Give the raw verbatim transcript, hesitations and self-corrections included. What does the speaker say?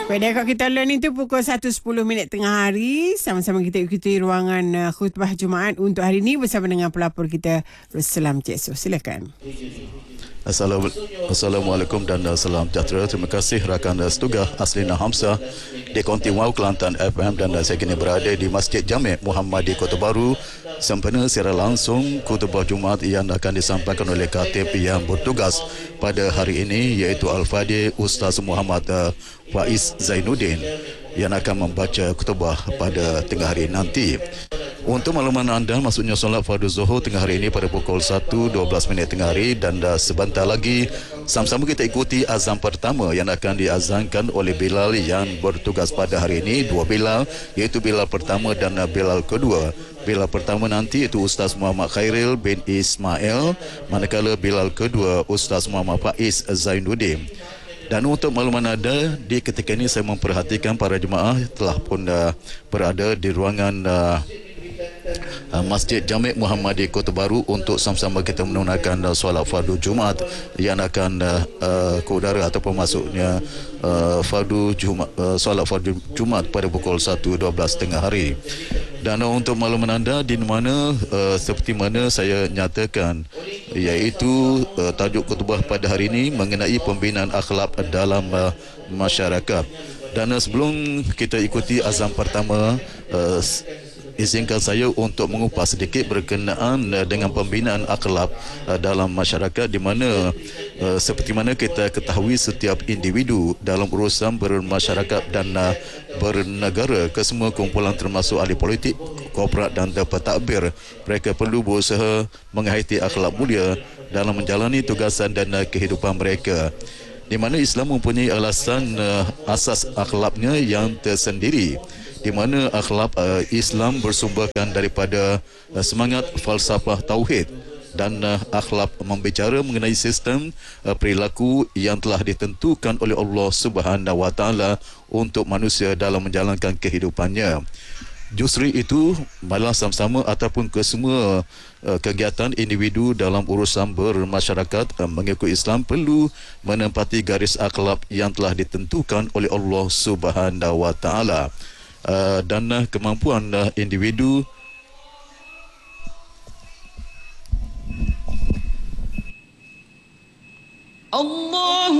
Pada Kak Kita Learning tu pukul satu sepuluh minit tengah hari. Sama-sama kita ikuti ruangan uh, khutbah Jumaat untuk hari ini bersama dengan pelapor kita Ruslam Cik So. Silakan. Assalamualaikum dan salam sejahtera. Terima kasih rakan setugah Aslina Hamzah di Konti Wow Kelantan F M, dan saya kini berada di Masjid Jamek Muhammadi Kota Baru sempena secara langsung khutbah Jumaat yang akan disampaikan oleh khatib yang bertugas pada hari ini, iaitu Al-Fadhil Ustaz Muhammad Faiz Zainuddin yang akan membaca khutbah pada tengah hari nanti. Untuk makluman anda, maksudnya solat fardu zuhur tengah hari ini pada pukul satu dua belas minit tengah hari, dan dah sebentar lagi sama-sama kita ikuti azan pertama yang akan diazankan oleh Bilal yang bertugas pada hari ini. Dua Bilal, iaitu Bilal pertama dan Bilal kedua. Bilal pertama nanti itu Ustaz Muhammad Khairil bin Ismail, manakala Bilal kedua Ustaz Muhammad Faiz Zainuddin. Dan untuk makluman anda, di ketika ini saya memperhatikan para jemaah telah pun uh, berada di ruangan uh, Masjid Jamek Muhammadi Kota Baru untuk sama-sama kita menunaikan uh, solat fardu Jumaat yang akan uh, uh, ke udara ataupun masuknya uh, fardu Jumaat, uh, solat fardu Jumaat pada pukul satu dua belas tengah hari. Dan uh, untuk makluman anda, di mana uh, seperti mana saya nyatakan, iaitu uh, tajuk khutbah pada hari ini mengenai pembinaan akhlak dalam uh, masyarakat. Dan uh, sebelum kita ikuti azan pertama, uh, izinkan saya untuk mengupas sedikit berkenaan uh, dengan pembinaan akhlak uh, dalam masyarakat, di mana uh, seperti mana kita ketahui, setiap individu dalam urusan bermasyarakat dan uh, bernegara, kesemua kumpulan termasuk ahli politik, korporat dan pentadbir, mereka perlu berusaha menghayati akhlak mulia dalam menjalani tugasan dan uh, kehidupan mereka, di mana Islam mempunyai alasan uh, asas akhlaknya yang tersendiri, di mana akhlak uh, Islam bersumberkan daripada uh, semangat falsafah tauhid, dan uh, akhlak membicara mengenai sistem uh, perilaku yang telah ditentukan oleh Allah Subhanahu Wa Taala untuk manusia dalam menjalankan kehidupannya. Justru itu, malah sama-sama ataupun kesemua uh, kegiatan individu dalam urusan bermasyarakat uh, mengikut Islam perlu menempati garis akhlak yang telah ditentukan oleh Allah Subhanahu Wa Taala. Uh, dan uh, kemampuan uh, individu Allah